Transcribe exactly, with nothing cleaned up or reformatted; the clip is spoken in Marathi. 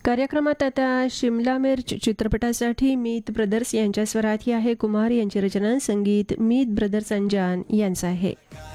कार्यक्रमात आता शिमला मिर्च चित्रपटासाठी मीत ब्रदर्स यांच्या स्वरात ही आहे. कुमार यांची रचना, संगीत मीत ब्रदर्स अंजान यांचं आहे.